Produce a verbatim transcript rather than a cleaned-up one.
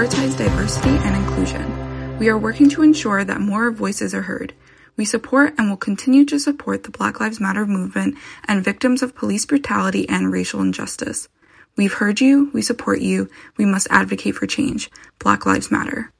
prioritize diversity and inclusion. We are working to ensure that more voices are heard. We support and will continue to support the Black Lives Matter movement and victims of police brutality and racial injustice. We've heard you, we support you, we must advocate for change. Black Lives Matter.